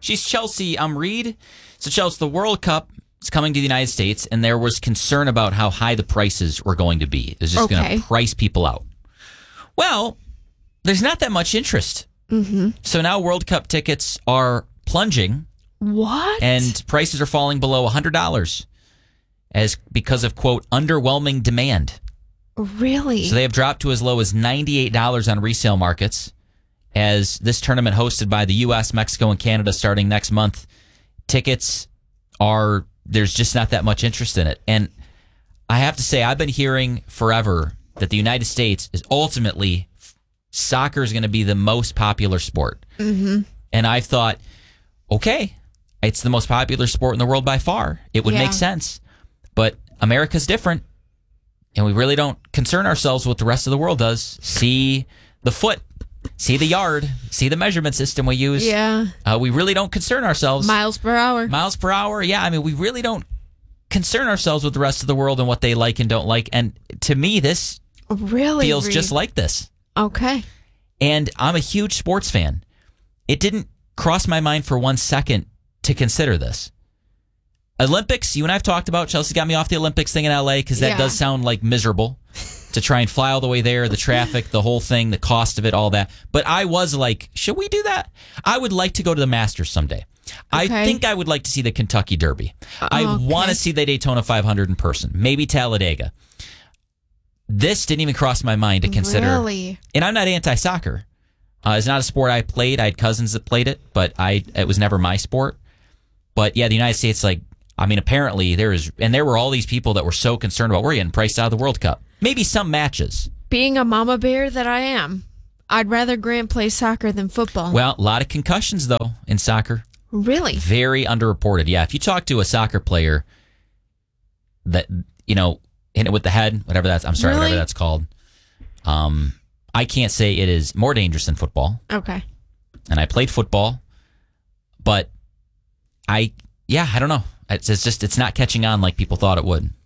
She's Chelsea Reed. So, Chelsea, the World Cup is coming to the United States, and there was concern about how high the prices were going to be. It was just going to price people out. Well, there's not that much interest. Mm-hmm. So now World Cup tickets are plunging. What? And prices are falling below $100 because of, quote, underwhelming demand. Really? So they have dropped to as low as $98 on resale markets as this tournament hosted by the U.S., Mexico, and Canada starting next month. Tickets there's just not that much interest in it. And I have to say, I've been hearing forever that the United States is ultimately, soccer is going to be the most popular sport. Mm-hmm. And I thought, okay, it's the most popular sport in the world by far. It would make sense. But America's different. And we really don't concern ourselves with what the rest of the world does. See the foot, see the yard, see the measurement system we use. Yeah. We really don't concern ourselves. Miles per hour. Miles per hour. Yeah. I mean, we really don't concern ourselves with the rest of the world and what they like and don't like. And to me, this really feels just like this. Okay. And I'm a huge sports fan. It didn't cross my mind for 1 second to consider this. Olympics, you and I have talked about. Chelsea got me off the Olympics thing in LA because that does sound like miserable to try and fly all the way there, the traffic, the whole thing, the cost of it, all that. But I was like, should we do that? I would like to go to the Masters someday. I think I would like to see the Kentucky Derby. I want to see the Daytona 500 in person, maybe Talladega. This didn't even cross my mind to consider. Really? And I'm not anti-soccer. It's not a sport I played. I had cousins that played it, but it was never my sport. But yeah, the United States, apparently there were all these people that were so concerned about we're getting priced out of the World Cup. Maybe some matches. Being a mama bear that I am, I'd rather Grant play soccer than football. Well, a lot of concussions, though, in soccer. Really? Very underreported. Yeah, if you talk to a soccer player that, hit it with the head, whatever that's called, I can't say it is more dangerous than football. Okay. And I played football, but I don't know. It's not catching on like people thought it would.